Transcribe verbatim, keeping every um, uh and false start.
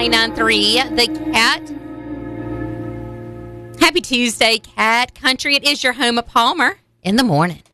ninety-nine point three, The Cat. Happy Tuesday, Cat Country. It is your home of Palmer in the morning.